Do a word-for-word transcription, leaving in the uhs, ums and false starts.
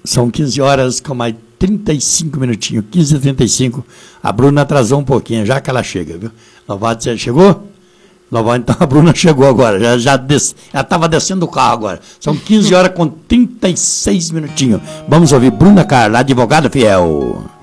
São quinze horas com mais trinta e cinco minutinhos, quinze e trinta e cinco. A Bruna atrasou um pouquinho, já que ela chega, viu? Lovato, você chegou? Lovato, então a Bruna chegou agora, já, já des... ela estava descendo do carro agora. São quinze horas com trinta e seis minutinhos. Vamos ouvir Bruna Carla, advogada fiel.